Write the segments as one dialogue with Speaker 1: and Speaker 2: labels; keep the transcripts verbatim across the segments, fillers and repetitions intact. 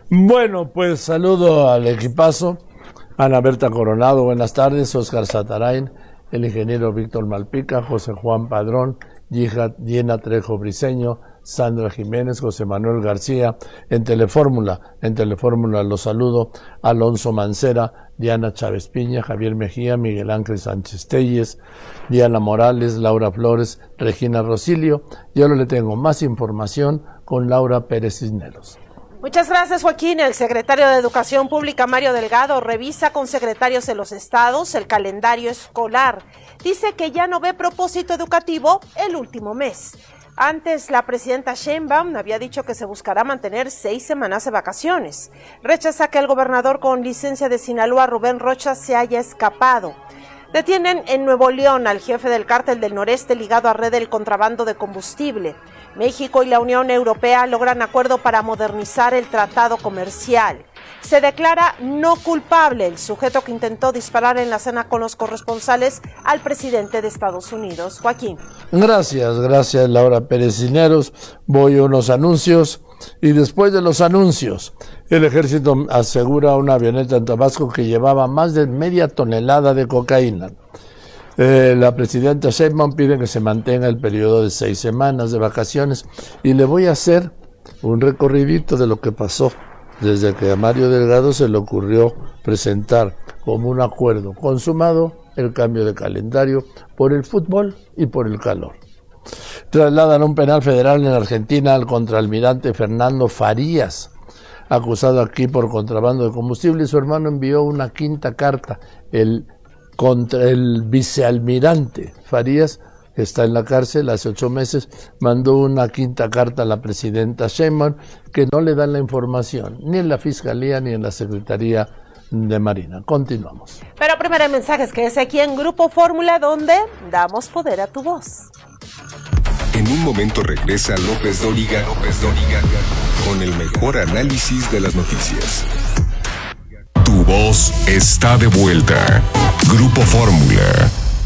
Speaker 1: Bueno, pues saludo al equipazo. Ana Berta Coronado, buenas tardes. Oscar Satarain, el ingeniero Víctor Malpica, José Juan Padrón, Diana Trejo Briceño, Sandra Jiménez, José Manuel García, en Telefórmula, en Telefórmula los saludo, Alonso Mancera, Diana Chávez Piña, Javier Mejía, Miguel Ángel Sánchez Telles, Diana Morales, Laura Flores, Regina Rosilio, y ahora le tengo más información con Laura Pérez Cisneros.
Speaker 2: Muchas gracias, Joaquín. El secretario de Educación Pública, Mario Delgado, revisa con secretarios de los estados el calendario escolar. Dice que ya no ve propósito educativo el último mes. Antes, la presidenta Sheinbaum había dicho que se buscará mantener seis semanas de vacaciones. Rechaza que el gobernador con licencia de Sinaloa, Rubén Rocha, se haya escapado. Detienen en Nuevo León al jefe del cártel del noreste ligado a red del contrabando de combustible. México y la Unión Europea logran acuerdo para modernizar el tratado comercial. Se declara no culpable el sujeto que intentó disparar en la cena con los corresponsales al presidente de Estados Unidos. Joaquín.
Speaker 1: Gracias, gracias Laura Pérez Cisneros. Voy a unos anuncios y después de los anuncios, el ejército asegura una avioneta en Tabasco que llevaba más de media tonelada de cocaína. Eh, la presidenta Sheinbaum pide que se mantenga el periodo de seis semanas de vacaciones y le voy a hacer un recorridito de lo que pasó desde que a Mario Delgado se le ocurrió presentar como un acuerdo consumado el cambio de calendario por el fútbol y por el calor. Trasladan a un penal federal en Argentina al contraalmirante Fernando Farías, acusado aquí por contrabando de combustible, y su hermano envió una quinta carta. El contra el vicealmirante Farías, que está en la cárcel hace ocho meses, mandó una quinta carta a la presidenta Sheinbaum que no le dan la información, ni en la Fiscalía ni en la Secretaría de Marina. Continuamos.
Speaker 2: Pero primero hay mensajes que es aquí en Grupo Fórmula, donde damos poder a tu voz.
Speaker 3: En un momento regresa López Dóriga, López Dóriga, con el mejor análisis de las noticias. Tu voz está de vuelta. Grupo Fórmula.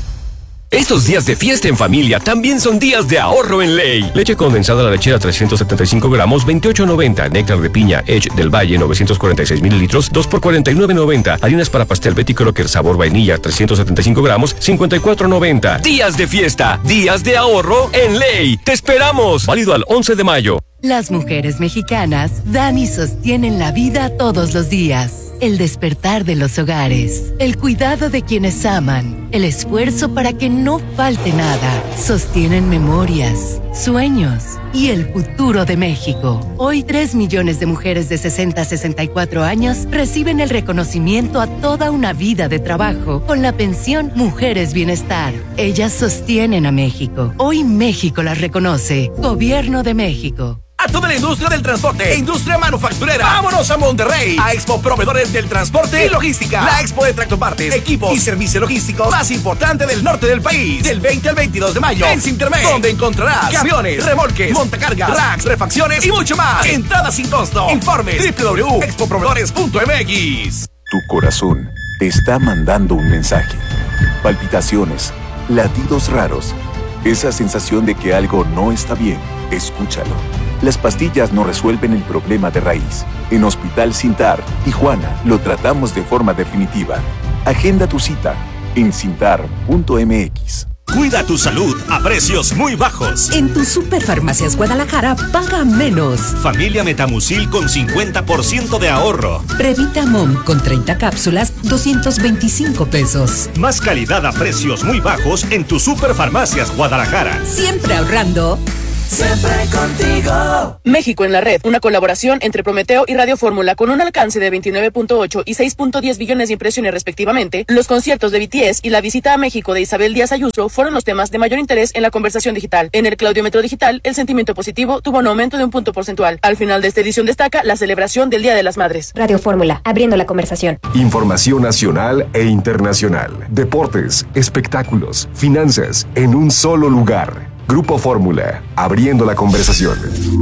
Speaker 4: Estos días de fiesta en familia también son días de ahorro en Ley. Leche condensada la lechera trescientos setenta y cinco gramos, veintiocho noventa. Néctar de piña Edge del Valle, novecientos cuarenta y seis mililitros, dos por cuarenta y nueve noventa. Harinas para pastel Betty Crocker sabor vainilla, trescientos setenta y cinco gramos, cincuenta y cuatro noventa. Días de fiesta, días de ahorro en Ley. ¡Te esperamos! Válido al once de mayo.
Speaker 5: Las mujeres mexicanas dan y sostienen la vida todos los días. El despertar de los hogares, el cuidado de quienes aman, el esfuerzo para que no falte nada. Sostienen memorias, sueños y el futuro de México. Hoy tres millones de mujeres de sesenta a sesenta y cuatro años reciben el reconocimiento a toda una vida de trabajo con la pensión Mujeres Bienestar. Ellas sostienen a México. Hoy México las reconoce. Gobierno de México.
Speaker 6: A toda la industria del transporte e industria manufacturera, vámonos a Monterrey, a Expo Proveedores del Transporte y Logística, la expo de tractopartes, equipos y servicios logísticos más importante del norte del país, del veinte al veintidós de mayo, en Cintermex, donde encontrarás camiones, remolques, montacargas, racks, refacciones y mucho más. Entrada sin costo. Informes doble u doble u doble u punto expo proveedores punto m x.
Speaker 7: Tu corazón te está mandando un mensaje. Palpitaciones, latidos raros, esa sensación de que algo no está bien. Escúchalo. Las pastillas no resuelven el problema de raíz. En Hospital Cintar, Tijuana, lo tratamos de forma definitiva. Agenda tu cita en cintar punto m x.
Speaker 8: Cuida tu salud a precios muy bajos.
Speaker 9: En tu Superfarmacias Guadalajara, paga menos.
Speaker 8: Familia Metamucil con cincuenta por ciento de ahorro.
Speaker 9: Revita Mom con treinta cápsulas, doscientos veinticinco pesos.
Speaker 8: Más calidad a precios muy bajos en tu Superfarmacias Guadalajara.
Speaker 9: Siempre ahorrando.
Speaker 10: Siempre contigo.
Speaker 11: México en la red, una colaboración entre Prometeo y Radio Fórmula con un alcance de veintinueve punto ocho y seis punto diez billones de impresiones respectivamente. Los conciertos de B T S y la visita a México de Isabel Díaz Ayuso fueron los temas de mayor interés en la conversación digital. En el Claudiómetro digital, el sentimiento positivo tuvo un aumento de un punto porcentual. Al final de esta edición destaca la celebración del Día de las Madres.
Speaker 12: Radio Fórmula, abriendo la conversación.
Speaker 3: Información nacional e internacional. Deportes, espectáculos, finanzas, en un solo lugar. Grupo Fórmula, abriendo la conversación.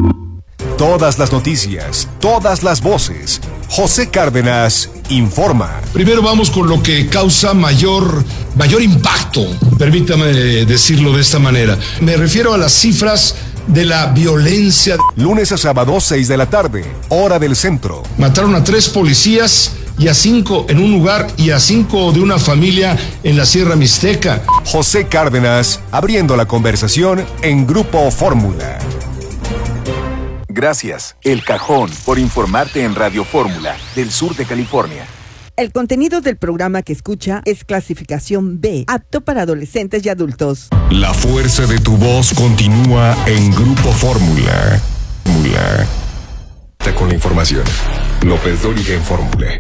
Speaker 13: Todas las noticias, todas las voces. José Cárdenas informa.
Speaker 14: Primero vamos con lo que causa mayor, mayor impacto, permítame decirlo de esta manera. Me refiero a las cifras de la violencia.
Speaker 13: Lunes a sábado, seis de la tarde, hora del centro.
Speaker 14: Mataron a tres policías y a cinco en un lugar y a cinco de una familia en la Sierra Mixteca.
Speaker 13: José Cárdenas, abriendo la conversación en Grupo Fórmula.
Speaker 7: Gracias, El Cajón, por informarte en Radio Fórmula, del sur de California.
Speaker 15: El contenido del programa que escucha es clasificación B, apto para adolescentes y adultos.
Speaker 3: La fuerza de tu voz continúa en Grupo Fórmula. Fórmula. Con la información. López Dóriga en Fórmula.